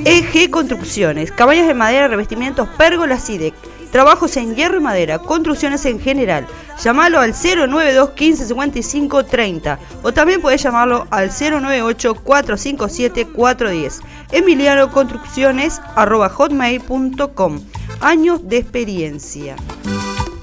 EG Construcciones, cabañas de madera, revestimientos, pérgolas y deck. Trabajos en hierro y madera, construcciones en general. Llámalo al 092 15 55 30 o también podés llamarlo al 098 457 410. emilianoconstrucciones@hotmail.com. Años de experiencia.